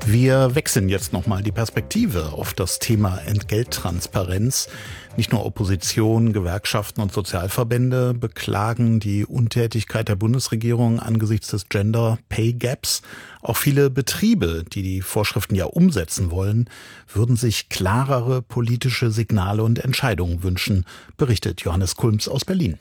Wir wechseln jetzt nochmal die Perspektive auf das Thema Entgelttransparenz. Nicht nur Opposition, Gewerkschaften und Sozialverbände beklagen die Untätigkeit der Bundesregierung angesichts des Gender Pay Gaps. Auch viele Betriebe, die die Vorschriften ja umsetzen wollen, würden sich klarere politische Signale und Entscheidungen wünschen, berichtet Johannes Kulms aus Berlin.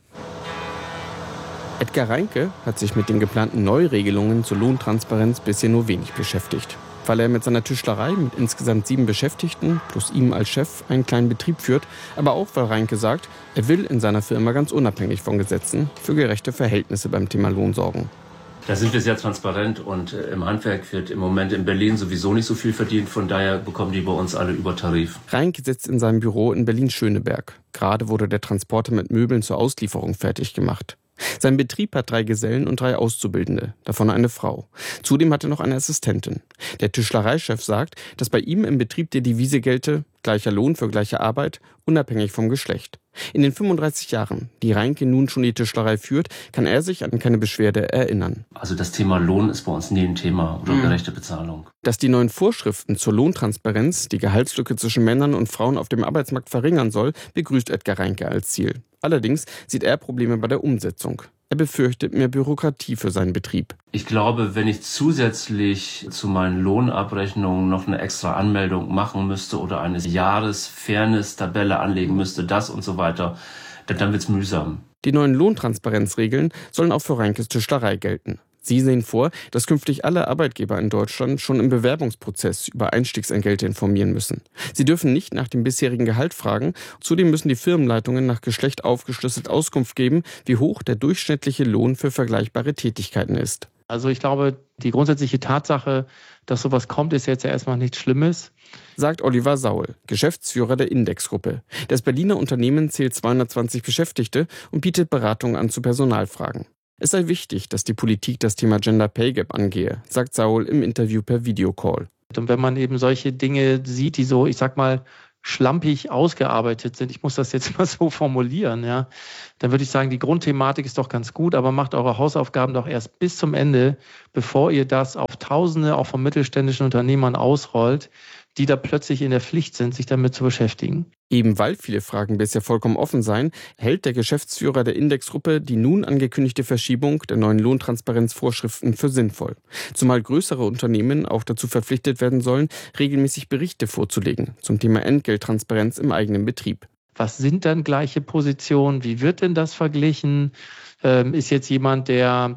Edgar Reinke hat sich mit den geplanten Neuregelungen zur Lohntransparenz bisher nur wenig beschäftigt, weil er mit seiner Tischlerei mit insgesamt 7 Beschäftigten plus ihm als Chef einen kleinen Betrieb führt, aber auch, weil Reinke sagt, er will in seiner Firma ganz unabhängig von Gesetzen für gerechte Verhältnisse beim Thema Lohn sorgen. Da sind wir sehr transparent und im Handwerk wird im Moment in Berlin sowieso nicht so viel verdient, von daher bekommen die bei uns alle Übertarif. Reinke sitzt in seinem Büro in Berlin-Schöneberg. Gerade wurde der Transporter mit Möbeln zur Auslieferung fertig gemacht. Sein Betrieb hat 3 Gesellen und 3 Auszubildende, davon eine Frau. Zudem hat er noch eine Assistentin. Der Tischlereichef sagt, dass bei ihm im Betrieb die Devise gelte, gleicher Lohn für gleiche Arbeit, unabhängig vom Geschlecht. In den 35 Jahren, die Reinke nun schon die Tischlerei führt, kann er sich an keine Beschwerde erinnern. Also das Thema Lohn ist bei uns nie ein Thema oder gerechte Bezahlung. Dass die neuen Vorschriften zur Lohntransparenz die Gehaltslücke zwischen Männern und Frauen auf dem Arbeitsmarkt verringern soll, begrüßt Edgar Reinke als Ziel. Allerdings sieht er Probleme bei der Umsetzung. Er befürchtet mehr Bürokratie für seinen Betrieb. Ich glaube, wenn ich zusätzlich zu meinen Lohnabrechnungen noch eine extra Anmeldung machen müsste oder eine Jahresfairness-Tabelle anlegen müsste, das und so weiter, dann wird es mühsam. Die neuen Lohntransparenzregeln sollen auch für Reinkes Tischlerei gelten. Sie sehen vor, dass künftig alle Arbeitgeber in Deutschland schon im Bewerbungsprozess über Einstiegsentgelte informieren müssen. Sie dürfen nicht nach dem bisherigen Gehalt fragen. Zudem müssen die Firmenleitungen nach Geschlecht aufgeschlüsselt Auskunft geben, wie hoch der durchschnittliche Lohn für vergleichbare Tätigkeiten ist. Also ich glaube, die grundsätzliche Tatsache, dass sowas kommt, ist jetzt ja erstmal nichts Schlimmes, sagt Oliver Saul, Geschäftsführer der Index-Gruppe. Das Berliner Unternehmen zählt 220 Beschäftigte und bietet Beratung an zu Personalfragen. Es sei wichtig, dass die Politik das Thema Gender Pay Gap angehe, sagt Saul im Interview per Videocall. Und wenn man eben solche Dinge sieht, die so, ich sag mal, schlampig ausgearbeitet sind, ich muss das jetzt mal so formulieren, ja, dann würde ich sagen, die Grundthematik ist doch ganz gut, aber macht eure Hausaufgaben doch erst bis zum Ende, bevor ihr das auf Tausende auch von mittelständischen Unternehmern ausrollt, die da plötzlich in der Pflicht sind, sich damit zu beschäftigen. Eben weil viele Fragen bisher vollkommen offen seien, hält der Geschäftsführer der Indexgruppe die nun angekündigte Verschiebung der neuen Lohntransparenzvorschriften für sinnvoll. Zumal größere Unternehmen auch dazu verpflichtet werden sollen, regelmäßig Berichte vorzulegen zum Thema Entgelttransparenz im eigenen Betrieb. Was sind dann gleiche Positionen? Wie wird denn das verglichen? Ist jetzt jemand, der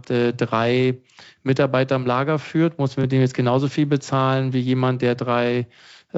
3 Mitarbeiter im Lager führt, muss mit dem jetzt genauso viel bezahlen wie jemand, der 3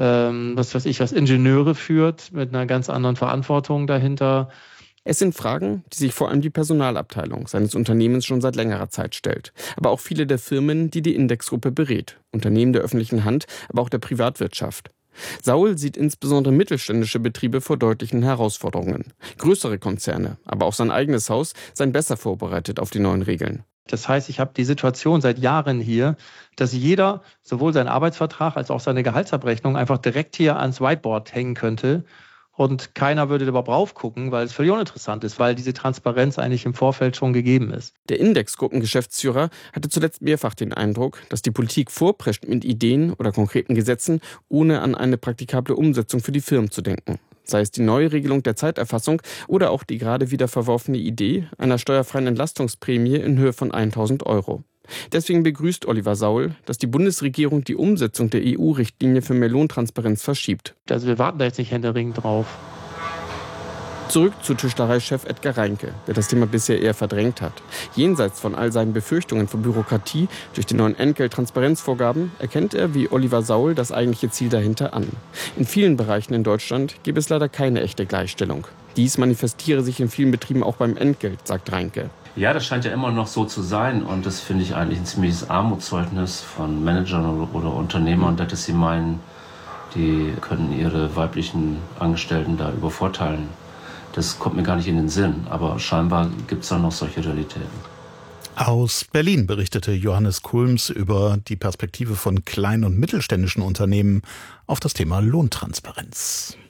Ingenieure führt, mit einer ganz anderen Verantwortung dahinter. Es sind Fragen, die sich vor allem die Personalabteilung seines Unternehmens schon seit längerer Zeit stellt. Aber auch viele der Firmen, die die Indexgruppe berät. Unternehmen der öffentlichen Hand, aber auch der Privatwirtschaft. Saul sieht insbesondere mittelständische Betriebe vor deutlichen Herausforderungen. Größere Konzerne, aber auch sein eigenes Haus, seien besser vorbereitet auf die neuen Regeln. Das heißt, ich habe die Situation seit Jahren hier, dass jeder sowohl seinen Arbeitsvertrag als auch seine Gehaltsabrechnung einfach direkt hier ans Whiteboard hängen könnte und keiner würde überhaupt raufgucken, weil es völlig uninteressant ist, weil diese Transparenz eigentlich im Vorfeld schon gegeben ist. Der Indexgruppengeschäftsführer hatte zuletzt mehrfach den Eindruck, dass die Politik vorprescht mit Ideen oder konkreten Gesetzen, ohne an eine praktikable Umsetzung für die Firmen zu denken. Sei es die neue Regelung der Zeiterfassung oder auch die gerade wieder verworfene Idee einer steuerfreien Entlastungsprämie in Höhe von 1.000 €. Deswegen begrüßt Oliver Saul, dass die Bundesregierung die Umsetzung der EU-Richtlinie für mehr Lohntransparenz verschiebt. Also wir warten da jetzt nicht händeringend drauf. Zurück zu Tischlereichef Edgar Reinke, der das Thema bisher eher verdrängt hat. Jenseits von all seinen Befürchtungen vor Bürokratie durch die neuen Entgelttransparenzvorgaben erkennt er, wie Oliver Saul, das eigentliche Ziel dahinter an. In vielen Bereichen in Deutschland gäbe es leider keine echte Gleichstellung. Dies manifestiere sich in vielen Betrieben auch beim Entgelt, sagt Reinke. Ja, das scheint ja immer noch so zu sein und das finde ich eigentlich ein ziemliches Armutszeugnis von Managern oder Unternehmern, dass sie meinen, die können ihre weiblichen Angestellten da übervorteilen. Das kommt mir gar nicht in den Sinn, aber scheinbar gibt es da noch solche Realitäten. Aus Berlin berichtete Johannes Kulms über die Perspektive von kleinen und mittelständischen Unternehmen auf das Thema Lohntransparenz.